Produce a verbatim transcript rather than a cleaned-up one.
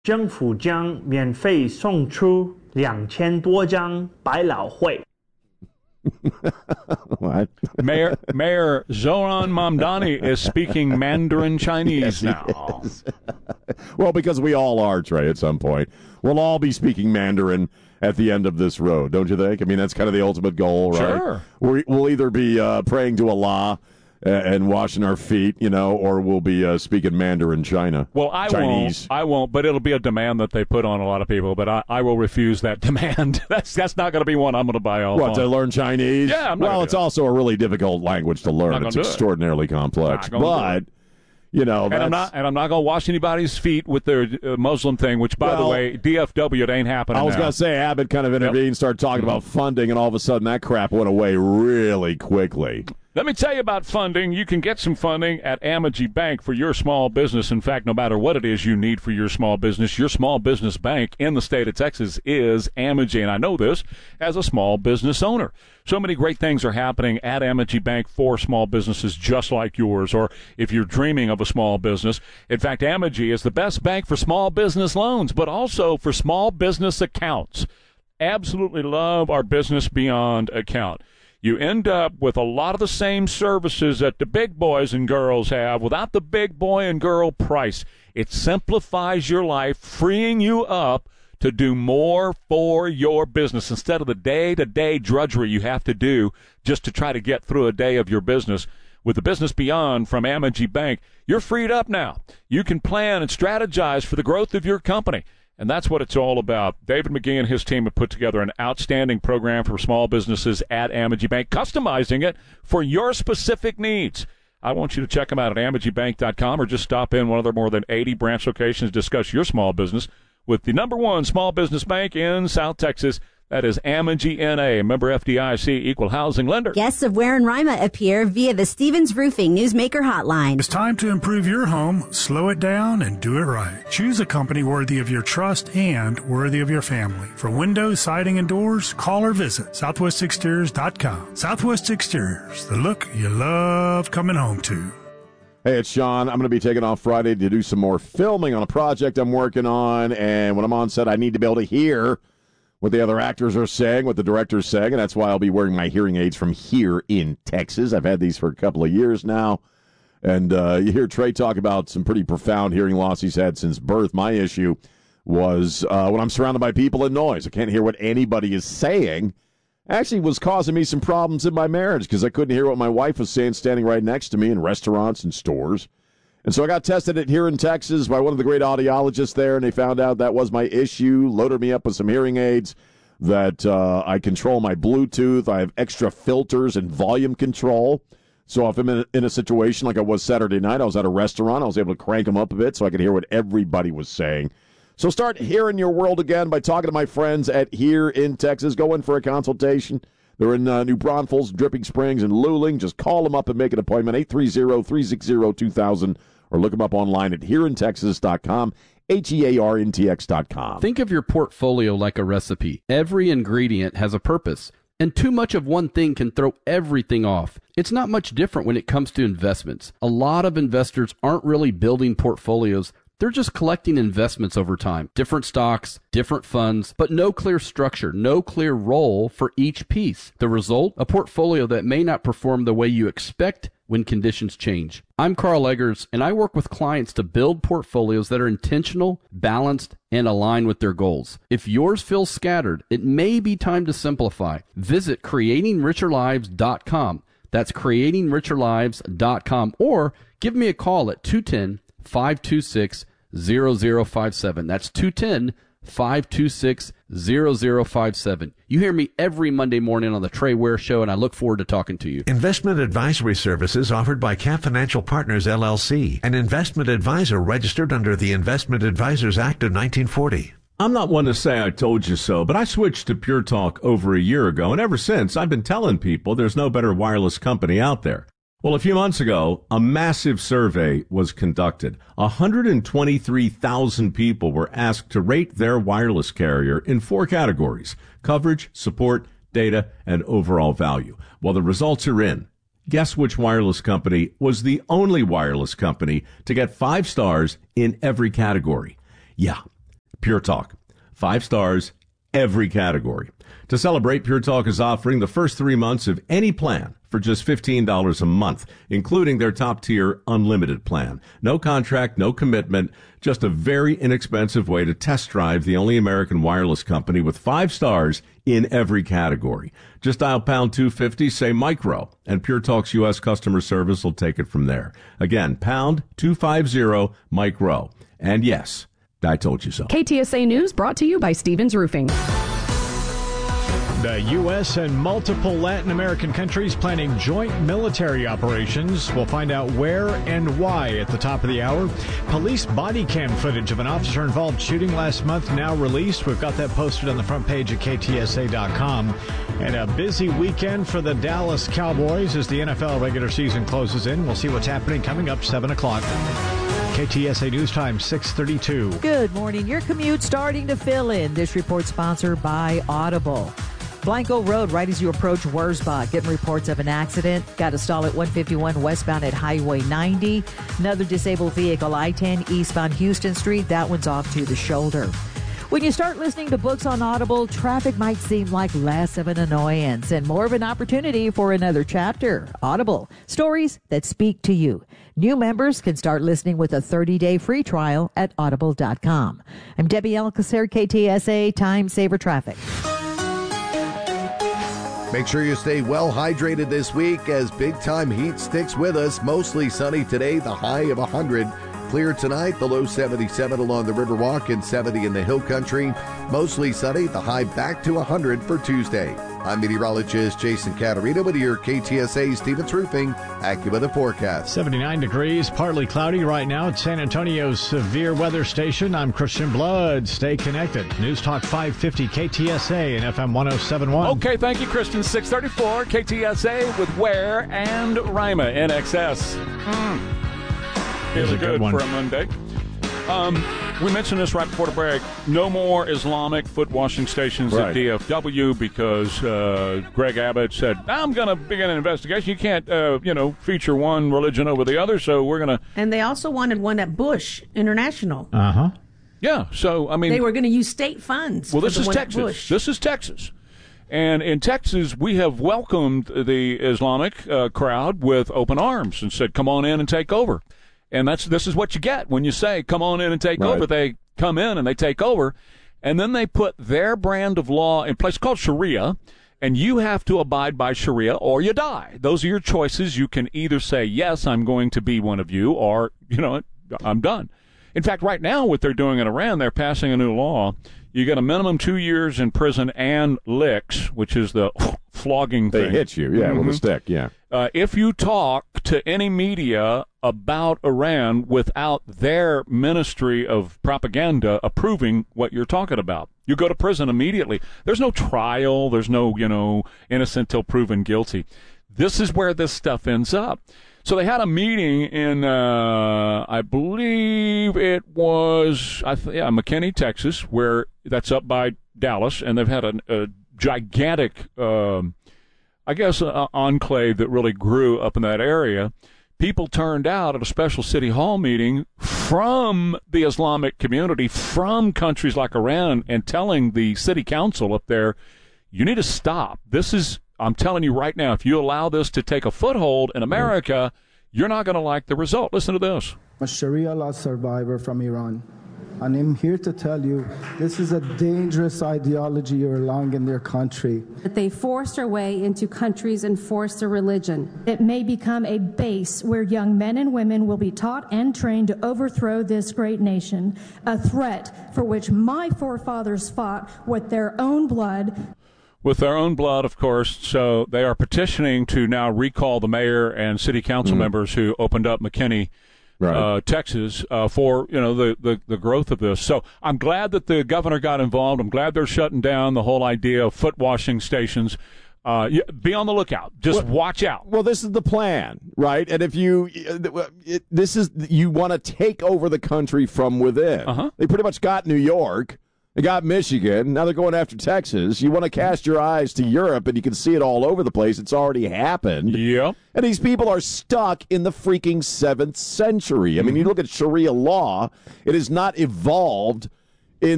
政府将免费送出两千多张百老汇。 What? Mayor Mayor Zoran Mamdani is speaking Mandarin Chinese Yes, now. Well, because we all are, Trey, at some point. We'll all be speaking Mandarin at the end of this road, don't you think? I mean, that's kind of the ultimate goal, right? Sure. We, we'll either be uh, praying to Allah uh, and washing our feet, you know, or we'll be uh, speaking Mandarin China. Well, I Chinese. won't. I won't, but it'll be a demand that they put on a lot of people, but I, I will refuse that demand. that's that's not going to be one I'm going to buy all What, on. to learn Chinese? Yeah, I'm not Well, gonna it's do it. also a really difficult language to learn. Not It's gonna do it. extraordinarily complex. Not gonna But, do you know, and that's... I'm not and I'm not going to wash anybody's feet with their uh, Muslim thing, which, by Well, the way, D F W, it ain't happening I was now. going to say, Abbott kind of intervened, started talking about funding, and all of a sudden that crap went away really quickly. Let me tell you about funding. You can get some funding at Amegy Bank for your small business. In fact, no matter what it is you need for your small business, your small business bank in the state of Texas is Amegy. And I know this as a small business owner. So many great things are happening at Amegy Bank for small businesses just like yours, or if you're dreaming of a small business. In fact, Amegy is the best bank for small business loans, but also for small business accounts. Absolutely love our Business Beyond account. You end up with a lot of the same services that the big boys and girls have without the big boy and girl price. It simplifies your life, freeing you up to do more for your business instead of the day-to-day drudgery you have to do just to try to get through a day of your business. With the Business Beyond from Amegy Bank, you're freed up now. You can plan and strategize for the growth of your company. And that's what it's all about. David McGee and his team have put together an outstanding program for small businesses at Amegy Bank, customizing it for your specific needs. I want you to check them out at amegy bank dot com or just stop in one of their more than eighty branch locations to discuss your small business with the number one small business bank in South Texas. That is Amegy N A, member F D I C, equal housing lender. Guests of Ware and Rima appear via the Stevens Roofing Newsmaker Hotline. It's time to improve your home, slow it down, and do it right. Choose a company worthy of your trust and worthy of your family. For windows, siding, and doors, call or visit southwest exteriors dot com. Southwest Exteriors, the look you love coming home to. Hey, it's Sean. I'm going to be taking off Friday to do some more filming on a project I'm working on, and when I'm on set, I need to be able to hear what the other actors are saying, what the director's saying, and that's why I'll be wearing my hearing aids from here in Texas. I've had these for a couple of years now, and uh, you hear Trey talk about some pretty profound hearing loss he's had since birth. My issue was uh, when I'm surrounded by people and noise. I can't hear what anybody is saying. Actually was causing me some problems in my marriage because I couldn't hear what my wife was saying standing right next to me in restaurants and stores. And so I got tested it here in Texas by one of the great audiologists there, and they found out that was my issue, loaded me up with some hearing aids, that uh, I control my Bluetooth. I have extra filters and volume control. So if I'm in a, in a situation like I was Saturday night, I was at a restaurant, I was able to crank them up a bit so I could hear what everybody was saying. So start hearing your world again by talking to my friends at Here in Texas. Go in for a consultation. They're in uh, New Braunfels, Dripping Springs, and Luling. Just call them up and make an appointment, eight three zero, three six zero, two thousand, or look them up online at here in texas dot com, H E A R N T X dot com. Think of your portfolio like a recipe. Every ingredient has a purpose, and too much of one thing can throw everything off. It's not much different when it comes to investments. A lot of investors aren't really building portfolios. They're just collecting investments over time. Different stocks, different funds, but no clear structure, no clear role for each piece. The result? A portfolio that may not perform the way you expect when conditions change. I'm Carl Eggers, and I work with clients to build portfolios that are intentional, balanced, and align with their goals. If yours feels scattered, it may be time to simplify. Visit creating richer lives dot com. That's creating richer lives dot com, or give me a call at two one zero, five two six, zero zero five seven. That's two one zero, five two six, zero zero five seven. You hear me every Monday morning on the Trey Ware Show, and I look forward to talking to you. Investment advisory services offered by Camp Financial Partners, L L C, an investment advisor registered under the Investment Advisors Act of nineteen forty. I'm not one to say I told you so, but I switched to Pure Talk over a year ago, and ever since, I've been telling people there's no better wireless company out there. Well, a few months ago, a massive survey was conducted. one hundred twenty-three thousand people were asked to rate their wireless carrier in four categories: coverage, support, data, and overall value. Well, the results are in. Guess which wireless company was the only wireless company to get five stars in every category? Yeah, Pure Talk. Five stars, every category. To celebrate, Pure Talk is offering the first three months of any plan for just fifteen dollars a month, including their top-tier unlimited plan. No contract, no commitment, just a very inexpensive way to test drive the only American wireless company with five stars in every category. Just dial pound two fifty, say micro, and Pure Talk's U S customer service will take it from there. Again, pound two fifty, micro. And yes, I told you so. K T S A News brought to you by Stevens Roofing. The U S and multiple Latin American countries planning joint military operations. We'll find out where and why at the top of the hour. Police body cam footage of an officer-involved shooting last month now released. We've got that posted on the front page at K T S A dot com. And a busy weekend for the Dallas Cowboys as the N F L regular season closes in. We'll see what's happening coming up seven o'clock. K T S A News Time, six thirty-two. Good morning. Your commute starting to fill in. This report sponsored by Audible. Blanco Road, right as you approach Wurzbach, getting reports of an accident. Got a stall at one fifty-one westbound at Highway ninety. Another disabled vehicle, I ten eastbound Houston Street. That one's off to the shoulder. When you start listening to books on Audible, traffic might seem like less of an annoyance and more of an opportunity for another chapter. Audible, stories that speak to you. New members can start listening with a thirty-day free trial at audible dot com. I'm Debbie Alcacer, K T S A Time Saver Traffic. Make sure you stay well hydrated this week as big-time heat sticks with us. Mostly sunny today, the high of one hundred. Clear tonight, the low seventy-seven along the Riverwalk and seventy in the Hill Country. Mostly sunny, the high back to one hundred for Tuesday. I'm meteorologist Jason Caterina with your K T S A Stevens Roofing AccuWeather forecast. seventy-nine degrees, partly cloudy right now at San Antonio's severe weather station. I'm Christian Blood. Stay connected. News Talk five fifty K T S A and F M one oh seven point one. Okay, thank you, Christian. six thirty-four K T S A with Ware and Rima N X S. Mm. Feeling good, good for a Monday. Um, we mentioned this right before the break. No more Islamic foot washing stations right. at D F W because uh, Greg Abbott said, I'm going to begin an investigation. You can't, uh, you know, feature one religion over the other, so we're going to... And they also wanted one at Bush International. Uh-huh. Yeah, so, I mean... They were going to use state funds Well, for this the is one Texas. at Bush. This is Texas. And in Texas, we have welcomed the Islamic uh, crowd with open arms and said, come on in and take over. And that's this is what you get when you say, come on in and take right. over. They come in and they take over. And then they put their brand of law in place called Sharia. And you have to abide by Sharia or you die. Those are your choices. You can either say, yes, I'm going to be one of you, or, you know, I'm done. In fact, right now, what they're doing in Iran, they're passing a new law. You get a minimum two years in prison and licks, which is the flogging they thing. They hit you, yeah, mm-hmm. with a stick, yeah. Uh, if you talk to any media about Iran without their ministry of propaganda approving what you're talking about, you go to prison immediately. There's no trial. There's no, you know, innocent till proven guilty. This is where this stuff ends up. So they had a meeting in, uh, I believe it was, I th- yeah, McKinney, Texas, where that's up by Dallas, and they've had a, a gigantic, um, I guess, uh, enclave that really grew up in that area. People turned out at a special city hall meeting from the Islamic community, from countries like Iran, and telling the city council up there, you need to stop. This is, I'm telling you right now, if you allow this to take a foothold in America, you're not going to like the result. Listen to this. I'm a Sharia law survivor from Iran, and I'm here to tell you this is a dangerous ideology you're allowing in their country. That they forced their way into countries and forced their religion. It may become a base where young men and women will be taught and trained to overthrow this great nation, a threat for which my forefathers fought with their own blood. With their own blood, of course. So they are petitioning to now recall the mayor and city council mm-hmm. members who opened up McKinney, right. uh, Texas, uh, for you know the, the, the growth of this. So I'm glad that the governor got involved. I'm glad they're shutting down the whole idea of foot washing stations. Uh, be on the lookout. Just well, watch out. Well, this is the plan, right? And if you, it, this is you want to take over the country from within. Uh-huh. They pretty much got New York. They got Michigan. Now they're going after Texas. You want to cast your eyes to Europe, and you can see it all over the place. It's already happened. Yep. And these people are stuck in the freaking seventh century. I mean, you look at Sharia law, it has not evolved